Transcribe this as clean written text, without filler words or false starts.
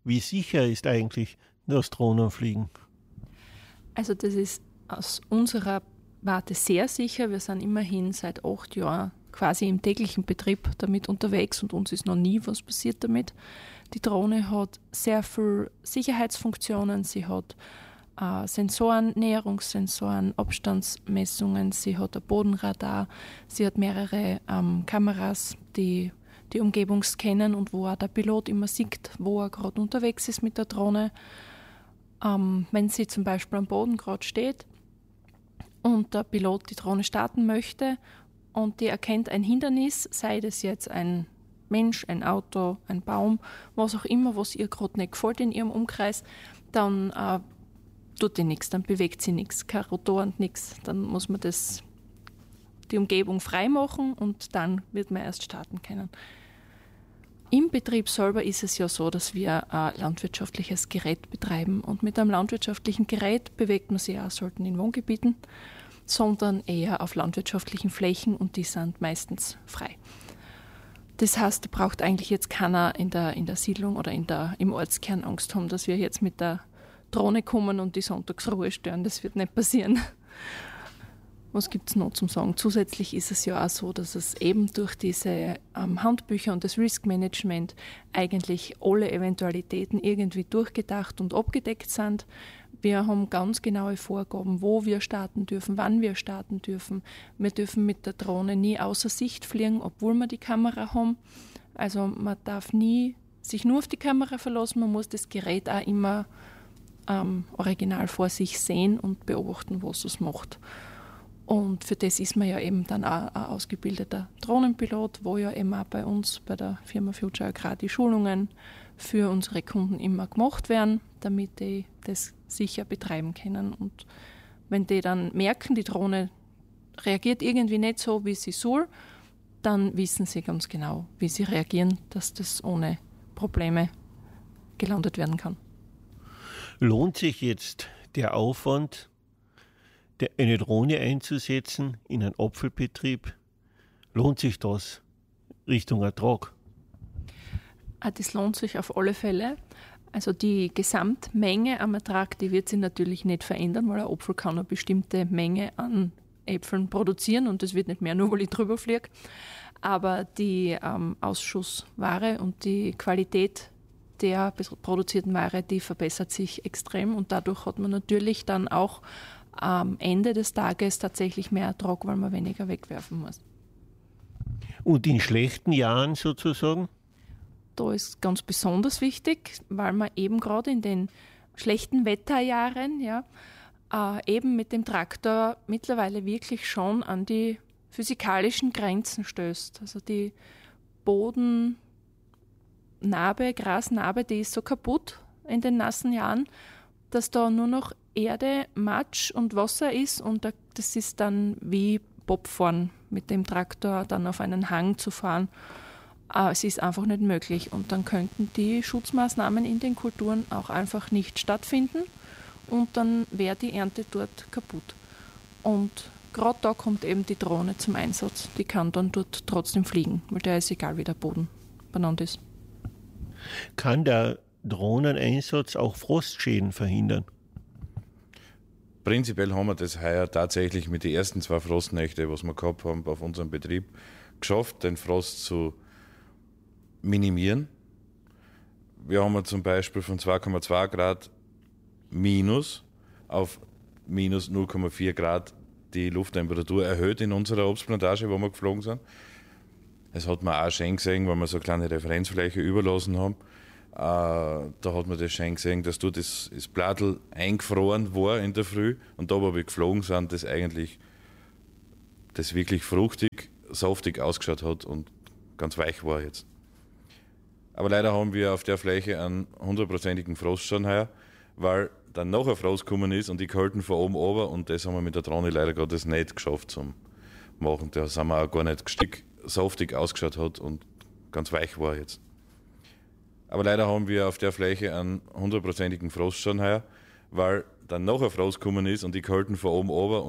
Wie sicher ist eigentlich das Drohnenfliegen? Also das ist aus unserer Warte sehr sicher. Wir sind immerhin seit 8 Jahren quasi im täglichen Betrieb damit unterwegs und uns ist noch nie was passiert damit. Die Drohne hat sehr viele Sicherheitsfunktionen. Sie hat Sensoren, Näherungssensoren, Abstandsmessungen. Sie hat ein Bodenradar. Sie hat mehrere Kameras, die die Umgebung scannen und wo auch der Pilot immer sieht, wo er gerade unterwegs ist mit der Drohne. Wenn sie zum Beispiel am Boden gerade steht und der Pilot die Drohne starten möchte und die erkennt ein Hindernis, sei das jetzt ein Mensch, ein Auto, ein Baum, was auch immer, was ihr gerade nicht gefällt in ihrem Umkreis, dann tut die nichts, dann bewegt sie nichts, kein Rotor und nichts. Dann muss man die Umgebung frei machen und dann wird man erst starten können. Im Betrieb selber ist es ja so, dass wir ein landwirtschaftliches Gerät betreiben und mit einem landwirtschaftlichen Gerät bewegt man sich auch selten in Wohngebieten, sondern eher auf landwirtschaftlichen Flächen und die sind meistens frei. Das heißt, da braucht eigentlich jetzt keiner in der Siedlung oder im Ortskern Angst haben, dass wir jetzt mit der Drohne kommen und die Sonntagsruhe stören. Das wird nicht passieren. Was gibt es noch zum Sagen? Zusätzlich ist es ja auch so, dass es eben durch diese Handbücher und das Risk Management eigentlich alle Eventualitäten irgendwie durchgedacht und abgedeckt sind. Wir haben ganz genaue Vorgaben, wo wir starten dürfen, wann wir starten dürfen. Wir dürfen mit der Drohne nie außer Sicht fliegen, obwohl wir die Kamera haben. Also man darf nie sich nur auf die Kamera verlassen, man muss das Gerät auch immer original vor sich sehen und beobachten, was es macht. Und für das ist man ja eben dann auch ein ausgebildeter Drohnenpilot, wo ja eben auch bei uns, bei der Firma Future Agrar, die Schulungen für unsere Kunden immer gemacht werden, damit die das sicher betreiben können. Und wenn die dann merken, die Drohne reagiert irgendwie nicht so, wie sie soll, dann wissen sie ganz genau, wie sie reagieren, dass das ohne Probleme gelandet werden kann. Lohnt sich jetzt der Aufwand, eine Drohne einzusetzen in einen Apfelbetrieb? Lohnt sich das Richtung Ertrag? Das lohnt sich auf alle Fälle. Also die Gesamtmenge am Ertrag, die wird sich natürlich nicht verändern, weil ein Apfel kann eine bestimmte Menge an Äpfeln produzieren und das wird nicht mehr, nur weil ich drüber fliege. Aber die Ausschussware und die Qualität der produzierten Ware, die verbessert sich extrem und dadurch hat man natürlich dann auch am Ende des Tages tatsächlich mehr Ertrag, weil man weniger wegwerfen muss. Und in schlechten Jahren sozusagen? Da ist ganz besonders wichtig, weil man eben gerade in den schlechten Wetterjahren eben mit dem Traktor mittlerweile wirklich schon an die physikalischen Grenzen stößt. Also die Bodennarbe, Grasnarbe, die ist so kaputt in den nassen Jahren, dass da nur noch Erde, Matsch und Wasser ist und das ist dann wie Bobfahren mit dem Traktor dann auf einen Hang zu fahren. Es ist einfach nicht möglich und dann könnten die Schutzmaßnahmen in den Kulturen auch einfach nicht stattfinden und dann wäre die Ernte dort kaputt. Und gerade da kommt eben die Drohne zum Einsatz. Die kann dann dort trotzdem fliegen, weil der ist egal, wie der Boden benannt ist. Kann der Drohneneinsatz auch Frostschäden verhindern? Prinzipiell haben wir das heuer tatsächlich mit den ersten 2 Frostnächte, was wir gehabt haben auf unserem Betrieb, geschafft, den Frost zu minimieren. Wir haben zum Beispiel von 2,2 Grad minus auf minus 0,4 Grad die Lufttemperatur erhöht in unserer Obstplantage, wo wir geflogen sind. Das hat man auch schön gesehen, weil wir so eine kleine Referenzfläche überlassen haben. Da hat man das schön gesehen, dass das Blattl eingefroren war in der Früh und da, wo wir geflogen sind, das eigentlich das wirklich fruchtig, saftig ausgeschaut hat und ganz weich war jetzt. Aber leider haben wir auf der Fläche einen 100%igen Frost schon heuer, weil dann noch ein Frost gekommen ist und die Kälte von oben runter und das haben wir mit der Drohne leider Gottes nicht geschafft zum Machen. Da sind wir auch gar nicht gestiegen, saftig ausgeschaut hat und ganz weich war jetzt. Aber leider haben wir auf der Fläche einen 100%igen Frost schon heuer, weil dann noch ein Frost gekommen ist und die Kälte von oben runter